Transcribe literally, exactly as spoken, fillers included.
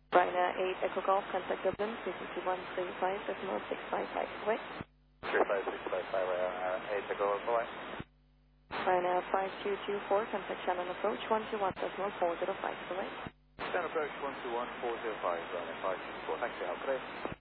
Ryanair eight Echo Golf, contact Dublin, frequency one three five decimal six five five, away. three five six five five, Ryanair eight Echo Golf, away. Ryanair five two two four, contact Shannon approach one two one decimal four zero five, away. Shannon approach one two one four zero five, Ryanair five two two four, thanks for your help today.